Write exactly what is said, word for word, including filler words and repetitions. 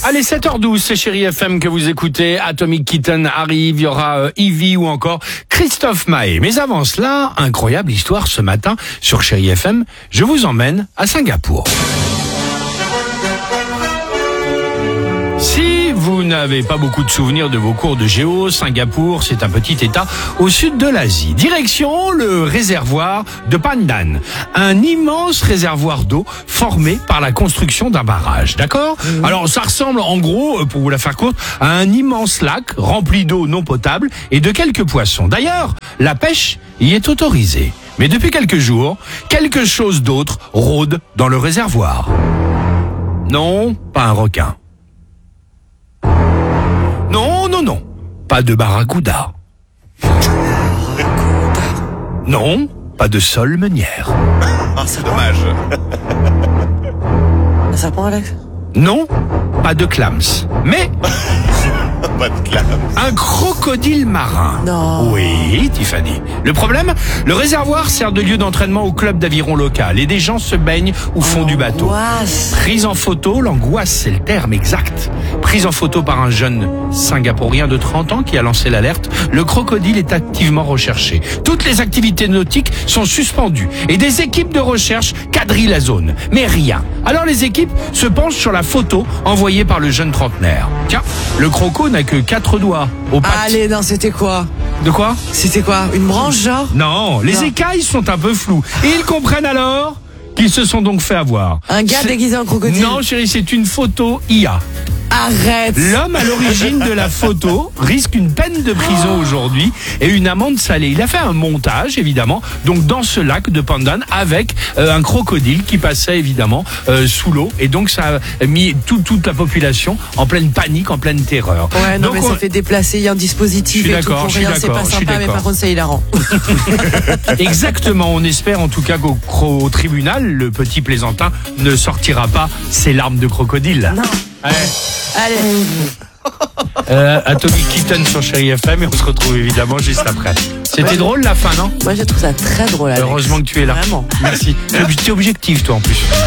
Allez, sept heures douze, c'est Chérie F M que vous écoutez. Atomic Kitten arrive, il y aura euh, Ivy ou encore Christophe Maé. Mais avant cela, incroyable histoire ce matin sur Chérie F M. Je vous emmène à Singapour. Si vous n'avez pas beaucoup de souvenirs de vos cours de géo, Singapour, c'est un petit état au sud de l'Asie. Direction le réservoir de Pandan, un immense réservoir d'eau formé par la construction d'un barrage, d'accord ? Mmh. Alors ça ressemble en gros, pour vous la faire courte, à un immense lac rempli d'eau non potable et de quelques poissons. D'ailleurs, la pêche y est autorisée. Mais depuis quelques jours, quelque chose d'autre rôde dans le réservoir. Non, pas un requin. Non, non, non, pas de barracuda. Non, pas de sole meunière. Ah, c'est dommage. Un serpent, Alex ? Non, pas de clams. Mais Pas de clame. un crocodile marin. Non. Oui, Tiffany. Le problème, le réservoir sert de lieu d'entraînement au club d'aviron local et des gens se baignent au fond du bateau. Angoisse. Prise en photo, l'angoisse, c'est le terme exact. Prise en photo par un jeune Singapourien de trente ans qui a lancé l'alerte, le crocodile est activement recherché. Toutes les activités nautiques sont suspendues et des équipes de recherche quadrillent la zone. Mais rien. Alors les équipes se penchent sur la photo envoyée par le jeune trentenaire. Tiens, le croco n'a que quatre doigts aux pattes. Allez, non, c'était quoi ? De quoi ? C'était quoi ? Une branche, genre ? Non, les Non. écailles sont un peu floues. Et ils comprennent alors qu'ils se sont donc fait avoir. Un gars C'est- déguisé en crocodile ? Non, chérie, c'est une photo I A. Arrête ! L'homme à l'origine de la photo risque une peine de prison aujourd'hui et une amende salée. Il a fait un montage, évidemment, donc dans ce lac de Pandan avec euh, un crocodile qui passait évidemment euh, sous l'eau. Et donc ça a mis tout, toute la population en pleine panique, en pleine terreur. Ouais, non, donc, mais on- ça fait déplacer un dispositif Je suis et tout d'accord, pour je suis rien, c'est d'accord, pas je suis sympa, mais d'accord. par contre, c'est hilarant. Exactement, on espère en tout cas qu'au cro- au tribunal, le petit plaisantin ne sortira pas ses larmes de crocodile. Non. Ouais. Allez. Euh, Atomic Kitten sur Chérie F M et on se retrouve évidemment juste après. C'était Ouais. drôle la fin, non ? Moi, je trouve ça très drôle, Alex. Heureusement que tu es là. Vraiment. Merci. Tu es objectif toi en plus.